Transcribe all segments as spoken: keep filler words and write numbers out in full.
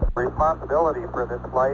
Responsibility for this flight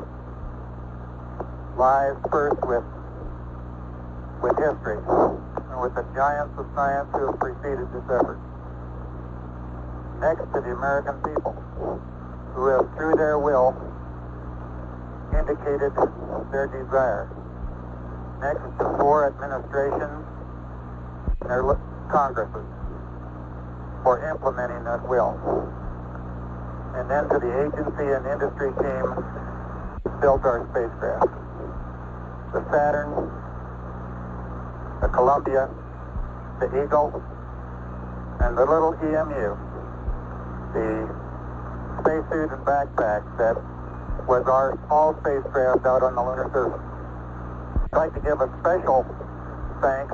lies first with with history and with the giants of science who have preceded this effort. Next to the American people, who have through their will indicated their desire. Next to four administrations and their Congresses for implementing that will. And then to the agency and industry team that built our spacecraft. The Saturn, the Columbia, the Eagle, and the little E M U, the spacesuit and backpack that was our small spacecraft out on the lunar surface. I'd like to give a special thanks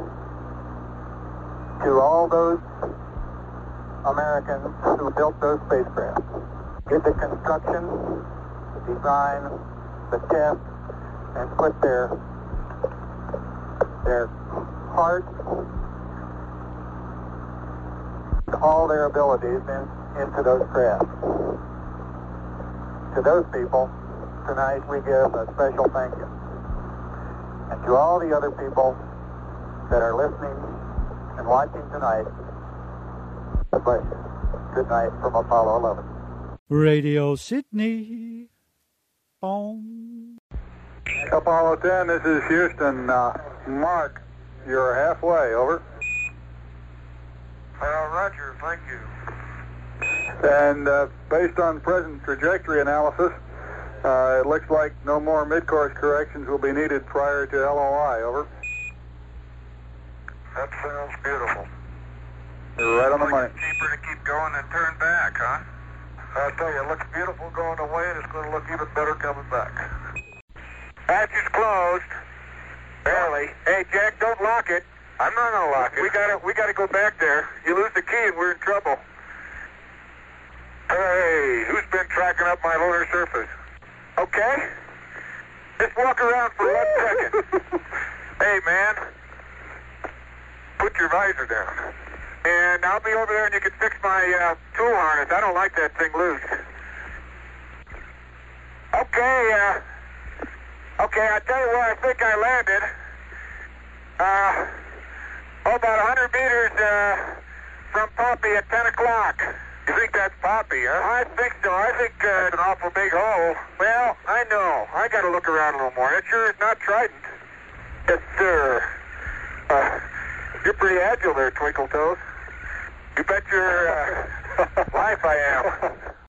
to all those Americans who built those spacecraft, did the construction, the design, the test, and put their their heart, all their abilities in, into those craft. To those people, tonight we give a special thank you. And to all the other people that are listening and watching tonight, God bless you. Good night from Apollo eleven. Radio Sydney. Boom. Apollo ten, this is Houston. Uh, Mark, you're halfway, over. Uh, Roger, thank you. And uh, based on present trajectory analysis, uh, it looks like no more mid-course corrections will be needed prior to L O I, over. That sounds beautiful. You're right on the money. It's cheaper to keep going than turn back, huh? I tell you, it looks beautiful going away, and it's going to look even better coming back. Hatch is closed. Barely. Hey, Jack, don't lock it. I'm not going to lock it. We got we got to go back there. You lose the key, and we're in trouble. Hey, who's been tracking up my lunar surface? Okay. Just walk around for one second. Hey, man. Put your visor down. And I'll be over there and you can fix my uh, tool harness. I don't like that thing loose. Okay, uh, okay, I'll tell you where I think I landed. Uh, oh, about one hundred meters uh, from Poppy at ten o'clock. You think that's Poppy, huh? I think so. I think uh, it's an awful big hole. Well, I know. I got to look around a little more. It sure is not Trident. Yes, sir. Uh, you're pretty agile there, Twinkle Toes. You bet your uh, life I am.